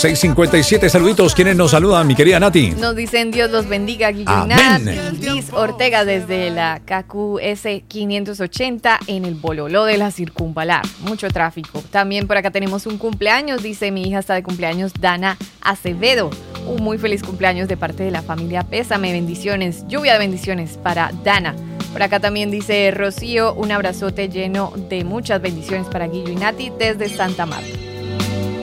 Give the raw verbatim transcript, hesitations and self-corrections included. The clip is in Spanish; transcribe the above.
seis cincuenta y siete. Saluditos. ¿Quiénes nos saludan, mi querida Nati? Nos dicen Dios los bendiga, Guillo y Nati. Liz Ortega desde la K Q S quinientos ochenta en el Bololó de la Circunvalar. Mucho tráfico. También por acá tenemos un cumpleaños. Dice mi hija está de cumpleaños, Dana Acevedo. Un muy feliz cumpleaños de parte de la familia Pésame. Bendiciones, lluvia de bendiciones para Dana. Por acá también dice Rocío, un abrazote lleno de muchas bendiciones para Guillo y Nati desde Santa Marta.